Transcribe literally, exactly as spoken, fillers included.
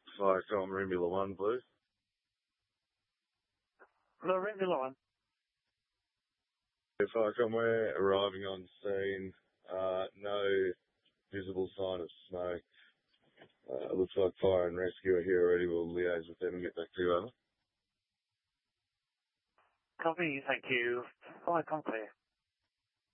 Fire Tom Rimbula one, please. Hello, Rimbula one. If I come, we're arriving on scene. Uh, no visible sign of smoke. Uh, looks like fire and rescue are here already. We'll liaise with them and get back to you, over. Copy, thank you. Fire, come clear.